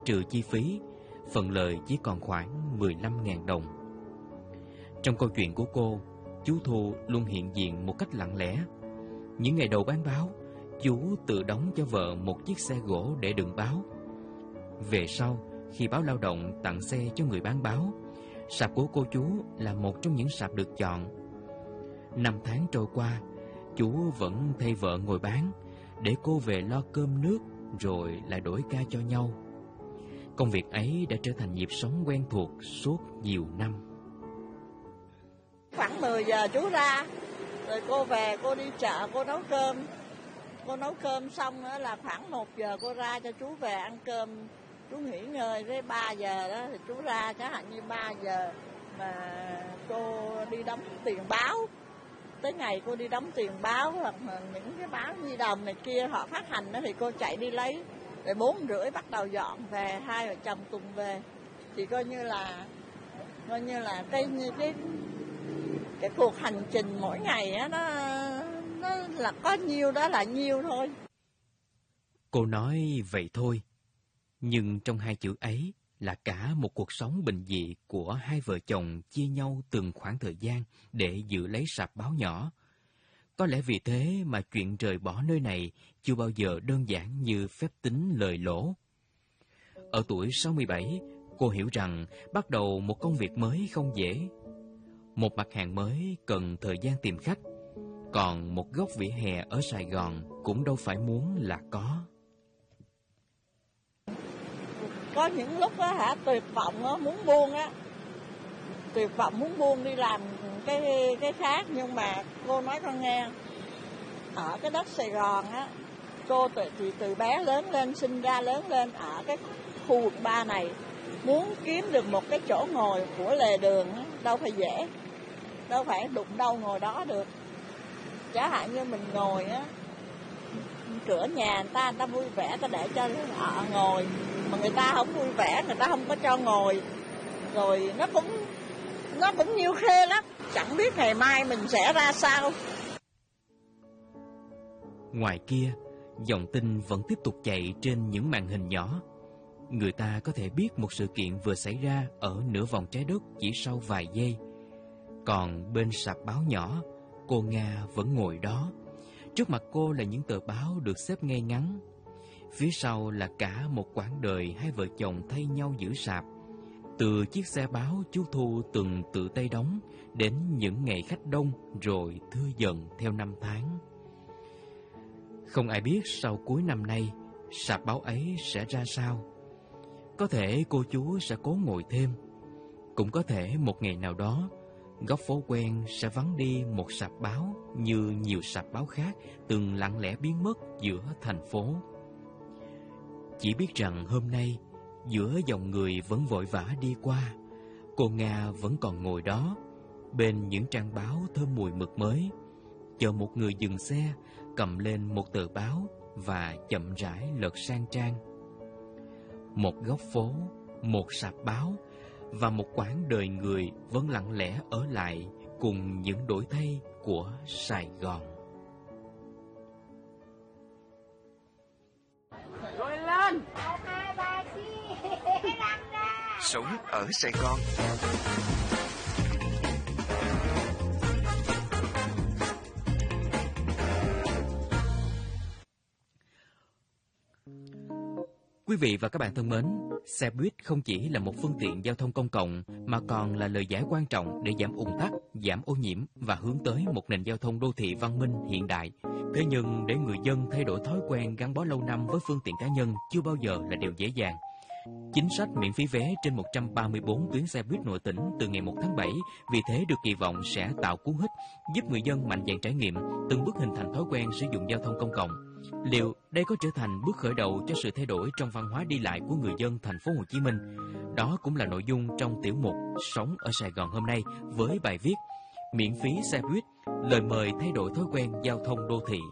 trừ chi phí, phần lời chỉ còn khoảng 15.000 đồng. Trong câu chuyện của cô, chú Thu luôn hiện diện một cách lặng lẽ. Những ngày đầu bán báo, chú tự đóng cho vợ một chiếc xe gỗ để đựng báo. Về sau, khi báo Lao động tặng xe cho người bán báo, sạp của cô chú là một trong những sạp được chọn. 5 tháng trôi qua, chú vẫn thay vợ ngồi bán, để cô về lo cơm nước rồi lại đổi ca cho nhau. Công việc ấy đã trở thành nhịp sống quen thuộc suốt nhiều năm. Khoảng 10 giờ chú ra, rồi cô về, cô đi chợ, cô nấu cơm. Cô nấu cơm xong đó là khoảng 1 giờ cô ra cho chú về ăn cơm. Chú nghỉ ngơi tới 3 giờ đó thì chú ra, chẳng hạn như 3 giờ mà cô đi đóng tiền báo. Tới ngày cô đi đóng tiền báo hoặc là những cái báo Nhi Đồng này kia họ phát hành đó thì cô chạy đi lấy. Rồi 4:30 bắt đầu dọn về, hai vợ chồng cùng về. Thì coi như là cái cuộc hành trình mỗi ngày á, nó là có nhiêu đó là nhiêu thôi. Cô nói vậy thôi, nhưng trong hai chữ ấy là cả một cuộc sống bình dị của hai vợ chồng chia nhau từng khoảng thời gian để giữ lấy sạp báo nhỏ. Có lẽ vì thế mà chuyện rời bỏ nơi này chưa bao giờ đơn giản như phép tính lời lỗ. Ở tuổi 67, cô hiểu rằng bắt đầu một công việc mới không dễ. Một mặt hàng mới cần thời gian tìm khách, còn một góc vỉa hè ở Sài Gòn cũng đâu phải muốn là có. Có những lúc á tuyệt vọng á, muốn buông á, tuyệt vọng muốn buông đi làm cái khác, nhưng mà cô nói con nghe, ở cái đất Sài Gòn á, cô từ bé lớn lên, sinh ra lớn lên ở cái khu vực 3 này, muốn kiếm được một cái chỗ ngồi của lề đường á, đâu phải dễ, đâu phải đụng đâu ngồi đó được. Chẳng hạn như mình ngồi á, cửa nhà người ta vui vẻ, người ta để cho họ ngồi, mà người ta không vui vẻ, người ta không có cho ngồi, rồi nó cũng nhiêu khê lắm, chẳng biết ngày mai mình sẽ ra sao. Ngoài kia, dòng tin vẫn tiếp tục chạy trên những màn hình nhỏ. Người ta có thể biết một sự kiện vừa xảy ra ở nửa vòng trái đất chỉ sau vài giây. Còn bên sạp báo nhỏ, cô Nga vẫn ngồi đó. Trước mặt cô là những tờ báo được xếp ngay ngắn. Phía sau là cả một quãng đời hai vợ chồng thay nhau giữ sạp. Từ chiếc xe báo chú Thu từng tự tay đóng, đến những ngày khách đông rồi thưa dần theo năm tháng. Không ai biết sau cuối năm nay, sạp báo ấy sẽ ra sao. Có thể cô chú sẽ cố ngồi thêm. Cũng có thể một ngày nào đó, góc phố quen sẽ vắng đi một sạp báo như nhiều sạp báo khác từng lặng lẽ biến mất giữa thành phố. Chỉ biết rằng hôm nay, giữa dòng người vẫn vội vã đi qua, cô Nga vẫn còn ngồi đó, bên những trang báo thơm mùi mực mới, chờ một người dừng xe, cầm lên một tờ báo và chậm rãi lật sang trang. Một góc phố, một sạp báo và một quãng đời người vẫn lặng lẽ ở lại cùng những đổi thay của Sài Gòn. Rồi lên! Sống ở Sài Gòn. Quý vị và các bạn thân mến, xe buýt không chỉ là một phương tiện giao thông công cộng mà còn là lời giải quan trọng để giảm ùn tắc, giảm ô nhiễm và hướng tới một nền giao thông đô thị văn minh hiện đại. Thế nhưng để người dân thay đổi thói quen gắn bó lâu năm với phương tiện cá nhân chưa bao giờ là điều dễ dàng. Chính sách miễn phí vé trên 134 tuyến xe buýt nội tỉnh từ ngày 1 tháng 7 vì thế được kỳ vọng sẽ tạo cú hích, giúp người dân mạnh dạn trải nghiệm, từng bước hình thành thói quen sử dụng giao thông công cộng. Liệu đây có trở thành bước khởi đầu cho sự thay đổi trong văn hóa đi lại của người dân thành phố Hồ Chí Minh? Đó cũng là nội dung trong tiểu mục Sống ở Sài Gòn hôm nay với bài viết Miễn phí xe buýt, lời mời thay đổi thói quen giao thông đô thị.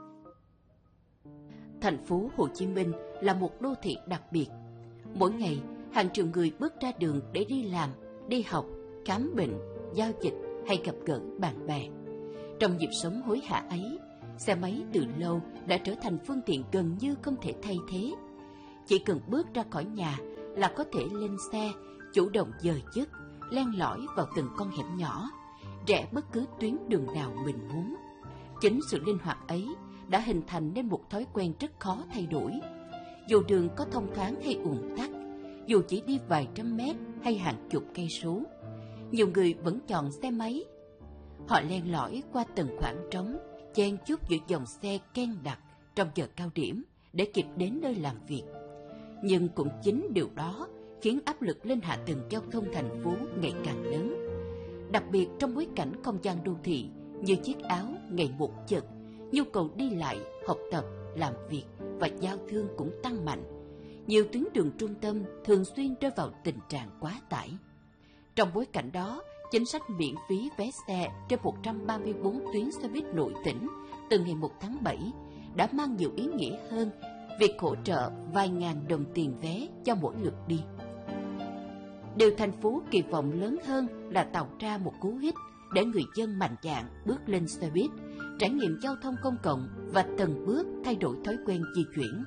Thành phố Hồ Chí Minh là một đô thị đặc biệt. Mỗi ngày, hàng triệu người bước ra đường để đi làm, đi học, khám bệnh, giao dịch hay gặp gỡ bạn bè. Trong nhịp sống hối hả ấy, xe máy từ lâu đã trở thành phương tiện gần như không thể thay thế. Chỉ cần bước ra khỏi nhà là có thể lên xe, chủ động dời dứt, len lỏi vào từng con hẻm nhỏ, rẽ bất cứ tuyến đường nào mình muốn. Chính sự linh hoạt ấy đã hình thành nên một thói quen rất khó thay đổi. Dù đường có thông thoáng hay ùn tắc, dù chỉ đi vài trăm mét hay hàng chục cây số, nhiều người vẫn chọn xe máy. Họ len lỏi qua từng khoảng trống, chen chúc giữa dòng xe ken đặc trong giờ cao điểm để kịp đến nơi làm việc. Nhưng cũng chính điều đó khiến áp lực lên hạ tầng giao thông thành phố ngày càng lớn. Đặc biệt trong bối cảnh không gian đô thị như chiếc áo ngày một chật, nhu cầu đi lại, học tập, làm việc và giao thương cũng tăng mạnh. Nhiều tuyến đường trung tâm thường xuyên rơi vào tình trạng quá tải. Trong bối cảnh đó, chính sách miễn phí vé xe trên 134 tuyến xe buýt nội tỉnh từ ngày 1 tháng 7 đã mang nhiều ý nghĩa hơn việc hỗ trợ vài ngàn đồng tiền vé cho mỗi lượt đi. Điều thành phố kỳ vọng lớn hơn là tạo ra một cú hích để người dân mạnh dạn bước lên xe buýt, trải nghiệm giao thông công cộng và từng bước thay đổi thói quen di chuyển.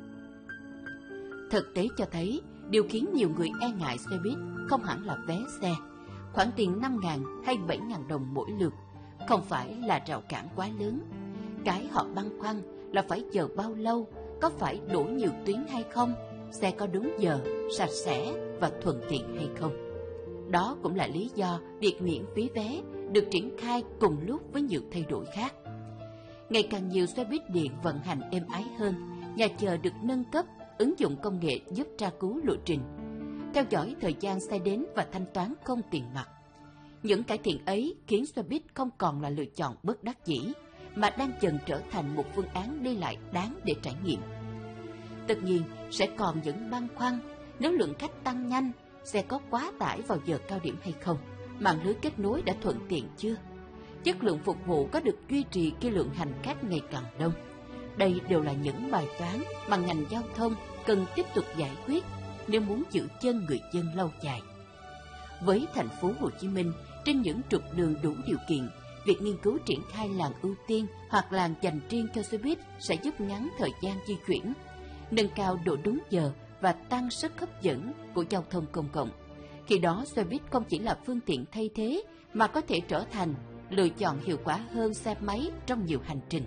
Thực tế cho thấy, điều khiến nhiều người e ngại xe buýt không hẳn là vé xe. Khoản tiền 5.000 hay 7.000 đồng mỗi lượt không phải là rào cản quá lớn. Cái họ băn khoăn là phải chờ bao lâu, có phải đổi nhiều tuyến hay không, xe có đúng giờ, sạch sẽ và thuận tiện hay không. Đó cũng là lý do việc miễn phí vé được triển khai cùng lúc với nhiều thay đổi khác. Ngày càng nhiều xe buýt điện vận hành êm ái hơn, nhà chờ được nâng cấp, ứng dụng công nghệ giúp tra cứu lộ trình, theo dõi thời gian xe đến và thanh toán không tiền mặt. Những cải thiện ấy khiến xe buýt không còn là lựa chọn bất đắc dĩ, mà đang dần trở thành một phương án đi lại đáng để trải nghiệm. Tất nhiên, sẽ còn những băn khoăn nếu lượng khách tăng nhanh, xe có quá tải vào giờ cao điểm hay không, mạng lưới kết nối đã thuận tiện chưa, chất lượng phục vụ có được duy trì khi lượng hành khách ngày càng đông. Đây đều là những bài toán mà ngành giao thông cần tiếp tục giải quyết nếu muốn giữ chân người dân lâu dài. Với thành phố Hồ Chí Minh, trên những trục đường đủ điều kiện, việc nghiên cứu triển khai làn ưu tiên hoặc làn dành riêng cho xe buýt sẽ giúp ngắn thời gian di chuyển, nâng cao độ đúng giờ và tăng sức hấp dẫn của giao thông công cộng. Khi đó, xe buýt không chỉ là phương tiện thay thế mà có thể trở thành lựa chọn hiệu quả hơn xe máy trong nhiều hành trình.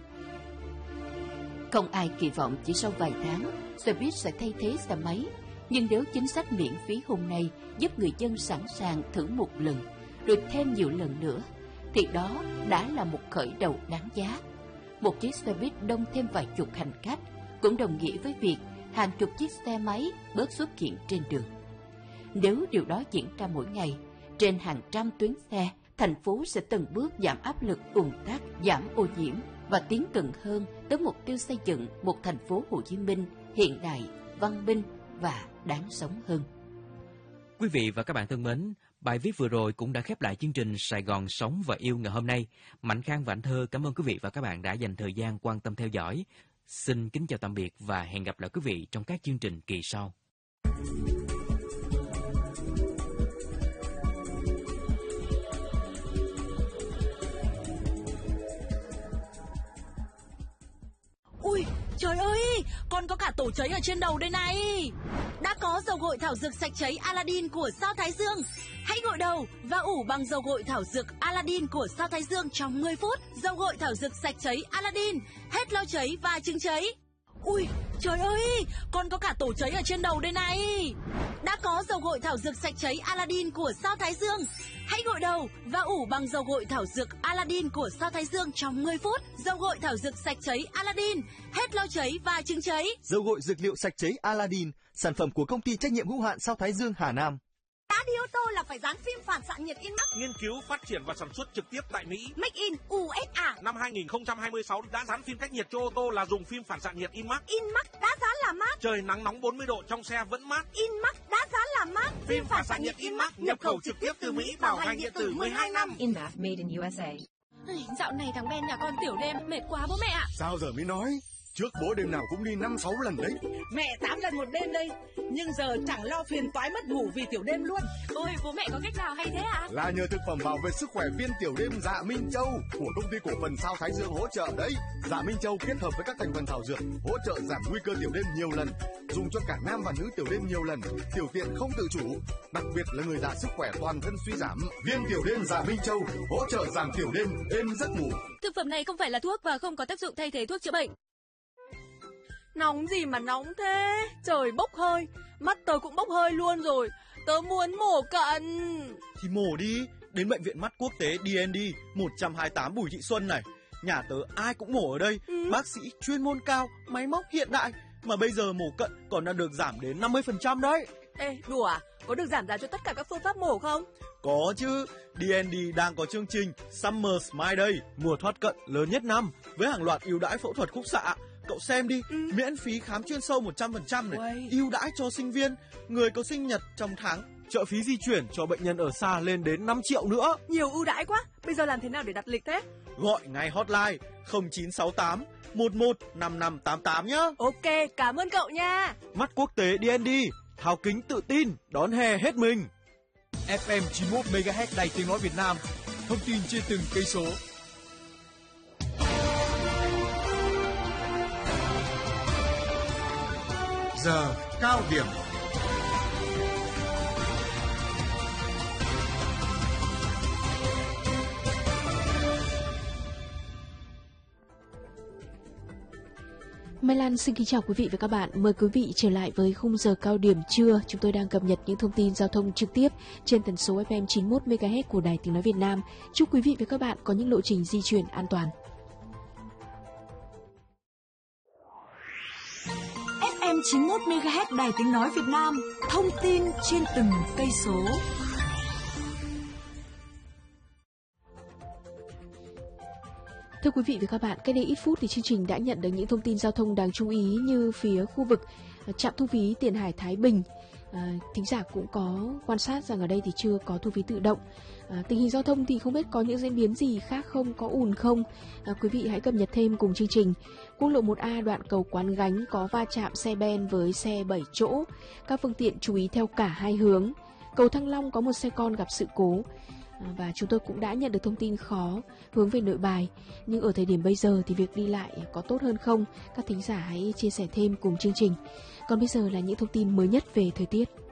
Không ai kỳ vọng chỉ sau vài tháng, xe buýt sẽ thay thế xe máy. Nhưng nếu chính sách miễn phí hôm nay giúp người dân sẵn sàng thử một lần, rồi thêm nhiều lần nữa, thì đó đã là một khởi đầu đáng giá. Một chiếc xe buýt đông thêm vài chục hành khách cũng đồng nghĩa với việc hàng chục chiếc xe máy bớt xuất hiện trên đường. Nếu điều đó diễn ra mỗi ngày, trên hàng trăm tuyến xe, thành phố sẽ từng bước giảm áp lực ùn tắc, giảm ô nhiễm và tiến gần hơn tới mục tiêu xây dựng một thành phố Hồ Chí Minh hiện đại, văn minh và đáng sống hơn. Quý vị và các bạn thân mến, bài viết vừa rồi cũng đã khép lại chương trình Sài Gòn Sống và Yêu ngày hôm nay. Mạnh Khang và Anh Thơ cảm ơn quý vị và các bạn đã dành thời gian quan tâm theo dõi. Xin kính chào tạm biệt và hẹn gặp lại quý vị trong các chương trình kỳ sau. Ui, trời ơi, con có cả tổ cháy ở trên đầu đây này. Đã có dầu gội thảo dược sạch cháy Aladdin của Sao Thái Dương. Hãy gội đầu và ủ bằng dầu gội thảo dược Aladdin của Sao Thái Dương trong 10 phút. Dầu gội thảo dược sạch cháy Aladdin, hết lo cháy và chứng cháy. Ui, trời ơi, con có cả tổ cháy ở trên đầu đây này. Đã có dầu gội thảo dược sạch cháy Aladdin của Sao Thái Dương. Hãy gội đầu và ủ bằng dầu gội thảo dược Aladdin của Sao Thái Dương trong 10 phút. Dầu gội thảo dược sạch cháy Aladdin, hết lo cháy và chứng cháy. Dầu gội dược liệu sạch cháy Aladdin, sản phẩm của công ty trách nhiệm hữu hạn Sao Thái Dương Hà Nam. Đã đi ô tô là phải dán phim phản xạ nhiệt InMax. Nghiên cứu, phát triển và sản xuất trực tiếp tại Mỹ. Make in USA. Năm 2026 đã dán phim cách nhiệt cho ô tô là dùng phim phản xạ nhiệt InMax. InMax đã dán là mát. Trời nắng nóng 40 độ trong xe vẫn mát. InMax đã dán là mát. Phim phản xạ nhiệt InMax nhập khẩu trực tiếp từ Mỹ, bảo hành điện tử 12 năm. InMax made in USA. Dạo này thằng Ben nhà con tiểu đêm mệt quá bố mẹ ạ. Sao giờ mới nói? Trước bố đêm nào cũng đi 5-6 lần đấy. Mẹ 8 lần một đêm đây. Nhưng giờ chẳng lo phiền toái mất ngủ vì tiểu đêm luôn. Ôi, bố mẹ có cách nào hay thế ạ? Là nhờ thực phẩm bảo vệ sức khỏe viên tiểu đêm Dạ Minh Châu của công ty cổ phần Sao Thái Dương hỗ trợ đấy. Dạ Minh Châu kết hợp với các thành phần thảo dược hỗ trợ giảm nguy cơ tiểu đêm nhiều lần, dùng cho cả nam và nữ tiểu đêm nhiều lần, tiểu tiện không tự chủ, đặc biệt là người già sức khỏe toàn thân suy giảm. Viên tiểu đêm Dạ Minh Châu hỗ trợ giảm tiểu đêm, êm giấc ngủ. Thực phẩm này không phải là thuốc và không có tác dụng thay thế thuốc chữa bệnh. Nóng gì mà nóng thế? Trời bốc hơi, mắt tớ cũng bốc hơi luôn rồi. Tớ muốn mổ cận. Thì mổ đi, đến bệnh viện mắt quốc tế DND 128 Bùi Thị Xuân này. Nhà tớ ai cũng mổ ở đây, bác sĩ chuyên môn cao, máy móc hiện đại. Mà bây giờ mổ cận còn đang được giảm đến 50% đấy. Ê, đùa à? Có được giảm giá cho tất cả các phương pháp mổ không? Có chứ, DND đang có chương trình Summer Smile Day, mùa thoát cận lớn nhất năm, với hàng loạt ưu đãi phẫu thuật khúc xạ. Cậu xem đi, miễn phí khám chuyên sâu 100% này, ưu đãi cho sinh viên, người có sinh nhật trong tháng, trợ phí di chuyển cho bệnh nhân ở xa lên đến 5 triệu nữa. Nhiều ưu đãi quá, bây giờ làm thế nào để đặt lịch thế? Gọi ngay hotline 0968 11 5588 nhá. Ok, cảm ơn cậu nha. Mắt quốc tế DND, tháo kính tự tin, đón hè hết mình. FM 91 MHz Đài Tiếng nói Việt Nam, thông tin trên từng cây số. Giờ cao điểm. Mai Lan xin kính chào quý vị và các bạn. Mời quý vị trở lại với khung giờ cao điểm trưa. Chúng tôi đang cập nhật những thông tin giao thông trực tiếp trên tần số FM 91 MHz của Đài Tiếng nói Việt Nam. Chúc quý vị và các bạn có những lộ trình di chuyển an toàn. FM 91 MHz Đài Tiếng nói Việt Nam, thông tin trên từng cây số. Thưa quý vị và các bạn, cách đây ít phút thì chương trình đã nhận được những thông tin giao thông đáng chú ý như phía khu vực trạm thu phí Tiền Hải Thái Bình. Thính giả cũng có quan sát rằng ở đây thì chưa có thu phí tự động. Tình hình giao thông thì không biết có những diễn biến gì khác không, có ùn không. Quý vị hãy cập nhật thêm cùng chương trình. Quốc lộ 1A đoạn cầu Quán Gánh có va chạm xe ben với xe 7 chỗ. Các phương tiện chú ý theo cả hai hướng. Cầu Thăng Long có một xe con gặp sự cố. Và chúng tôi cũng đã nhận được thông tin khó hướng về Nội Bài. Nhưng ở thời điểm bây giờ thì việc đi lại có tốt hơn không? Các thính giả hãy chia sẻ thêm cùng chương trình. Còn bây giờ là những thông tin mới nhất về thời tiết.